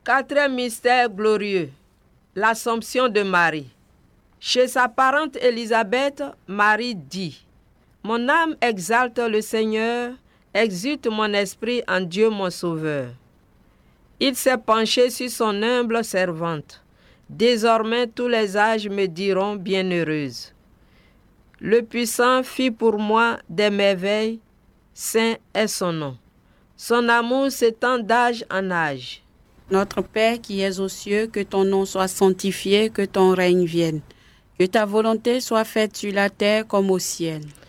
Quatrième mystère glorieux, l'Assomption de Marie. Chez sa parente Élisabeth, Marie dit: Mon âme exalte le Seigneur, exulte mon esprit en Dieu mon Sauveur. Il s'est penché sur son humble servante. Désormais tous les âges me diront bienheureuse. Le Puissant fit pour moi des merveilles, saint est son nom. Son amour s'étend d'âge en âge. Notre Père qui es aux cieux, que ton nom soit sanctifié, que ton règne vienne. Que ta volonté soit faite sur la terre comme au ciel.